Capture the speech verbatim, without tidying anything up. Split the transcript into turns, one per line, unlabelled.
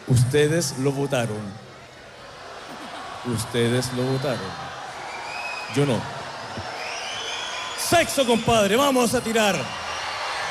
Ustedes lo votaron. Ustedes lo votaron. Yo no. Sexo, compadre, vamos a tirar.